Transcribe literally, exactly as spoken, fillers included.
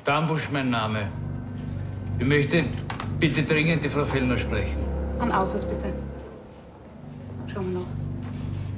Dambusch mein Name. Ich möchte bitte dringend die Frau Fellner sprechen. Einen Ausweis bitte. Schauen wir noch.